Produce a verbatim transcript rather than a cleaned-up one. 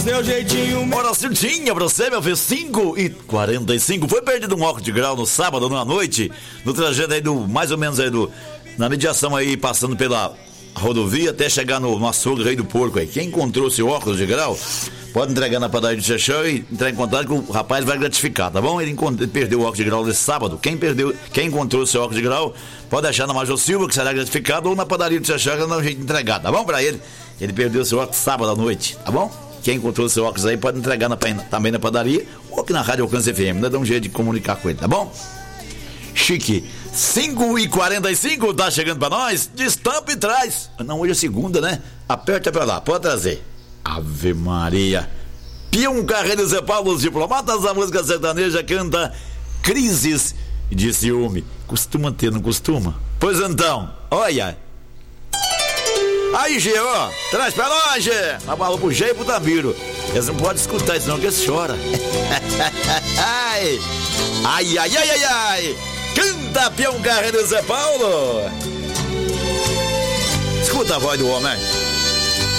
seu jeitinho. Hora certinha pra você, meu filho. cinco e quarenta e cinco. Foi perdido um óculos de grau no sábado, na noite, no trajeto aí do, mais ou menos aí do, na mediação aí, passando pela rodovia até chegar no, no açougue Rei do Porco aí. Quem encontrou esse óculos de grau, pode entregar na padaria de Xexão e entrar em contato que o rapaz vai gratificar, tá bom? Ele, ele perdeu o óculos de grau nesse sábado. Quem perdeu, quem encontrou esse óculos de grau, pode deixar na Major Silva, que será gratificado, ou na padaria de Xexão, que dá um jeito de entregar, tá bom? Pra ele, ele perdeu seu óculos sábado à noite, tá bom? Quem encontrou seu óculos aí pode entregar na, também na padaria ou aqui na Rádio Alcance F M, né? Dá um jeito de comunicar com ele, tá bom? Chique. cinco e quarenta e cinco, tá chegando pra nós. Destampa e traz. Não, hoje é segunda, né? Aperta pra lá, pode trazer. Ave Maria. Pião Carreiro Zé Paulo, os diplomatas da música sertaneja, canta Crises de Ciúme. Costuma ter, não costuma? Pois então, olha. Aí, Gê, ó, traz pra nós, Gê. Abalou pro Gê e pro Tamiro. Eles não podem escutar isso não, que eles choram. Ai, ai, ai, ai, ai, ai. Canta, Pião Carreiro Zé Paulo. Escuta a voz do homem.